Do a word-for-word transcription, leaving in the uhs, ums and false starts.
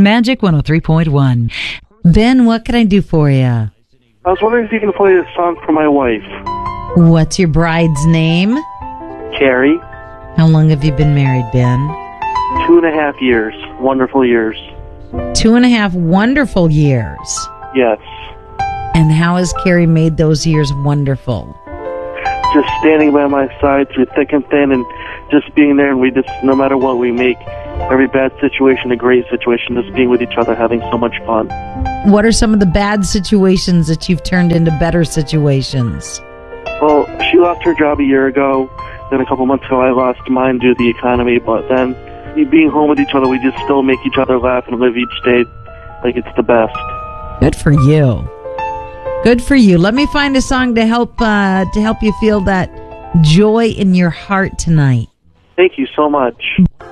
Magic one oh three point one. Ben, what can I do for you? I was wondering if you can play a song for my wife. What's your bride's name? Carrie. How long have you been married, Ben? Two and a half years. Wonderful years. Two and a half wonderful years. Yes. And how has Carrie made those years wonderful? Just standing by my side through thick and thin and just being there, and we just, no matter what, we make every bad situation a great situation, just being with each other, having so much fun. What are some of the bad situations that you've turned into better situations? Well, she lost her job a year ago. Then a couple months ago, I lost mine due to the economy. But then, being home with each other, we just still make each other laugh and live each day like it's the best. Good for you. Good for you. Let me find a song to help uh, to help you feel that joy in your heart tonight. Thank you so much.